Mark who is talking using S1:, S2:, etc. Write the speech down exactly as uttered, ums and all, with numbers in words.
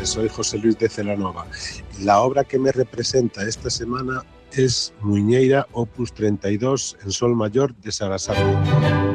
S1: tardes, soy José Luis de Celanova. La obra que me representa esta semana es Muiñeira, opus treinta y dos, en sol mayor de Sarasate.